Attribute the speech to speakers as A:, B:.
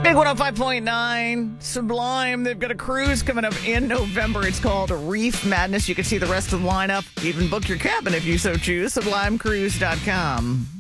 A: Big 105.9, Sublime. They've got a cruise coming up in November. It's called Reef Madness. You can see the rest of the lineup. Even book your cabin if you so choose. SublimeCruise.com.